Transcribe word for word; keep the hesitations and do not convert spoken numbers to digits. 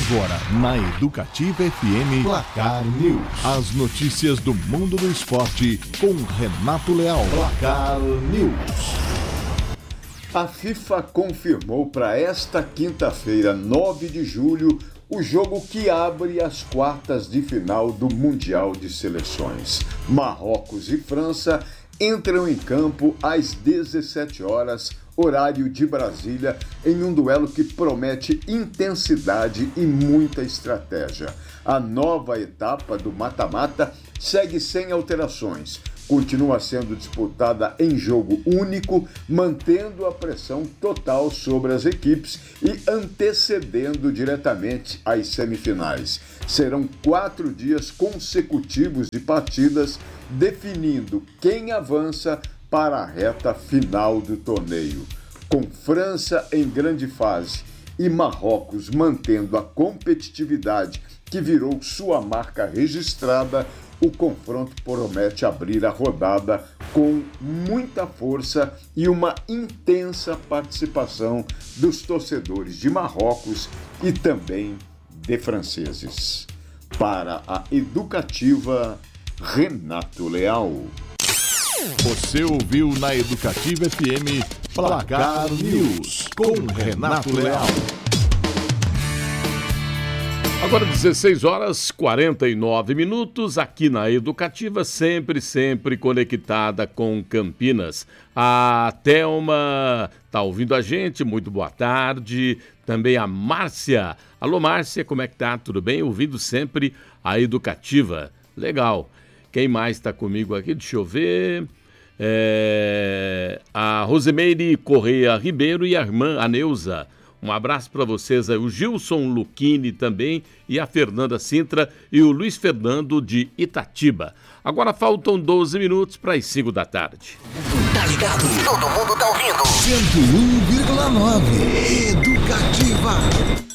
Agora, na Educativa F M, Placar News. As notícias do mundo do esporte com Renato Leal. Placar News. A FIFA confirmou para esta quinta-feira, nove de julho, o jogo que abre as quartas de final do Mundial de Seleções. Marrocos e França entram em campo às dezessete horas, horário de Brasília, em um duelo que promete intensidade e muita estratégia. A nova etapa do mata-mata segue sem alterações. Continua sendo disputada em jogo único, mantendo a pressão total sobre as equipes e antecedendo diretamente as semifinais. Serão quatro dias consecutivos de partidas, definindo quem avança para a reta final do torneio. Com França em grande fase e Marrocos mantendo a competitividade que virou sua marca registrada, o confronto promete abrir a rodada com muita força e uma intensa participação dos torcedores de Marrocos e também de franceses. Para a Educativa, Renato Leal. Você ouviu na Educativa F M Placar News com Renato Leal. Agora dezesseis horas e quarenta e nove minutos, aqui na Educativa, sempre, sempre conectada com Campinas. A Thelma está ouvindo a gente, muito boa tarde. Também a Márcia. Alô, Márcia, como é que tá? Tudo bem? Ouvindo sempre a Educativa. Legal. Quem mais está comigo aqui? Deixa eu ver. É... A Rosemeire Correia Ribeiro e a irmã, a Neuza. Um abraço para vocês aí, o Gilson Luchini também e a Fernanda Sintra e o Luiz Fernando de Itatiba. Agora faltam doze minutos para as cinco da tarde. Tá ligado? Todo mundo tá ouvindo. cento e um vírgula nove Educativa.